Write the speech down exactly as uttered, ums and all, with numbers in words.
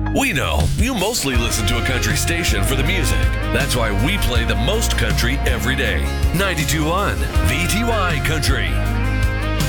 We know you mostly listen to a country station for the music. That's why we play the most country every day. ninety-two point one V T Y Country.